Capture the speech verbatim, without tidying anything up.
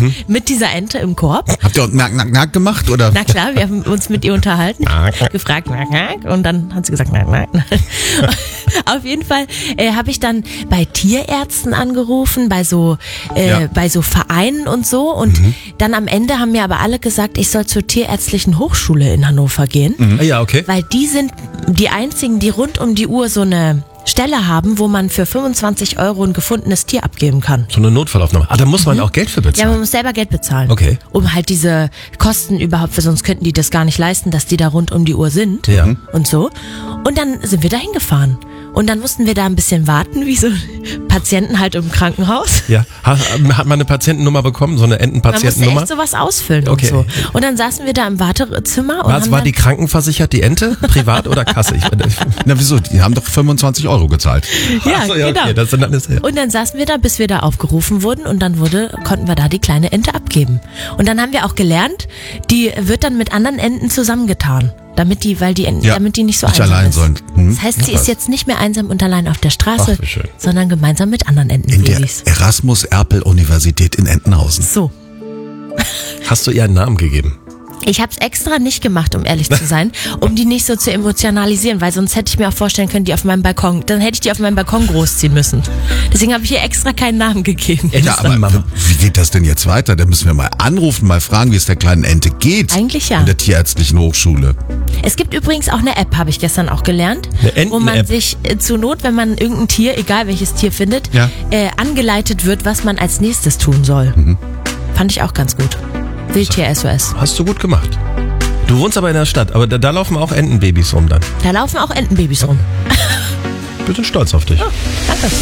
mhm. mit dieser Ente im Korb. Habt ihr auch nack, nack, nack gemacht, oder? Na klar, wir haben uns mit ihr unterhalten, gefragt, nack, nack, und dann hat sie gesagt, nack, nack. Auf jeden Fall äh, habe ich dann bei Tierärzten angerufen, bei so, äh, Ja. bei so Vereinen und so. Und Mhm. dann am Ende haben mir aber alle gesagt, ich soll zur Tierärztlichen Hochschule in Hannover gehen. Mhm. Ah, ja, okay. Weil die sind die einzigen, die rund um die Uhr so eine Stelle haben, wo man für fünfundzwanzig Euro ein gefundenes Tier abgeben kann. So eine Notfallaufnahme. Ah, da muss man auch Geld für Ja, bezahlen. man muss selber Geld bezahlen. Okay. Um halt diese Kosten überhaupt, weil sonst könnten die das gar nicht leisten, dass die da rund um die Uhr sind. Ja. Und so. Und dann sind wir da hingefahren. Und dann mussten wir da ein bisschen warten, wie so Patienten halt im Krankenhaus. Ja. Hat, hat man eine Patientennummer bekommen, so eine Man musste Entenpatientennummer? echt sowas ausfüllen Okay. und so. Und dann saßen wir da im Wartezimmer. Und Was haben war dann, die krankenversichert, die Ente? Privat oder Kasse? Ich, Na, wieso? Die haben doch fünfundzwanzig Euro gezahlt. Ja, Ach so, ja, genau. okay, das sind alles, ja. Und dann saßen wir da, bis wir da aufgerufen wurden, und dann wurde, konnten wir da die kleine Ente abgeben. Und dann haben wir auch gelernt, die wird dann mit anderen Enten zusammengetan. Damit die, weil die Enten, Ja, damit die nicht so nicht einsam allein ist. sollen. Mhm. Das heißt, sie ist jetzt nicht mehr einsam und allein auf der Straße, Ach, wie schön. sondern gemeinsam mit anderen In der Entenbabys. Erasmus-Erpel-Universität in Entenhausen. So. Hast du ihr einen Namen gegeben? Ich habe es extra nicht gemacht, um ehrlich zu sein, um die nicht so zu emotionalisieren, weil sonst hätte ich mir auch vorstellen können, die auf meinem Balkon, dann hätte ich die auf meinem Balkon großziehen müssen. Deswegen habe ich ihr extra keinen Namen gegeben. Ja, aber Mama. wie geht das denn jetzt weiter? Da müssen wir mal anrufen, mal fragen, wie es der kleinen Ente geht. Eigentlich ja. In der Tierärztlichen Hochschule. Es gibt übrigens auch eine App, habe ich gestern auch gelernt, Eine wo man Enten-App. sich äh, zur Not, wenn man irgendein Tier, egal welches Tier findet, Ja. äh, angeleitet wird, was man als nächstes tun soll. Mhm. Fand ich auch ganz gut. Wildtier-S O S. Hast du gut gemacht. Du wohnst aber in der Stadt, aber da, da laufen auch Entenbabys rum dann. Da laufen auch Entenbabys rum. Wir sind stolz auf dich. Danke.